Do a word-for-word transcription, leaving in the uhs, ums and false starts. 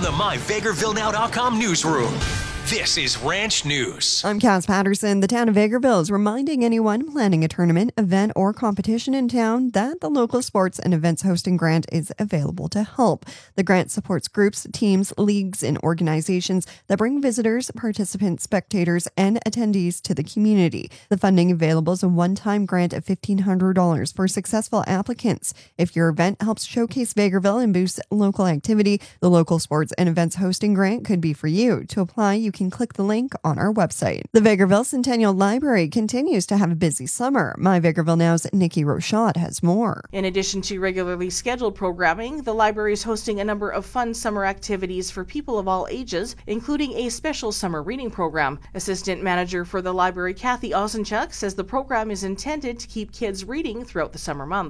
From the my vegreville now dot com newsroom, this is Ranch News. I'm Cass Patterson. The town of Vegreville is reminding anyone planning a tournament, event, or competition in town that the local sports and events hosting grant is available to help. The grant supports groups, teams, leagues, and organizations that bring visitors, participants, spectators, and attendees to the community. The funding available is a one-time grant of fifteen hundred dollars for successful applicants. If your event helps showcase Vegreville and boost local activity, the local sports and events hosting grant could be for you. To apply, you can click the link on our website. The Vegreville Centennial Library continues to have a busy summer. My Vegreville Now's Nikki Rochot has more. In addition to regularly scheduled programming, the library is hosting a number of fun summer activities for people of all ages, including a special summer reading program. Assistant manager for the library, Kathy Osenchuk, says the program is intended to keep kids reading throughout the summer months.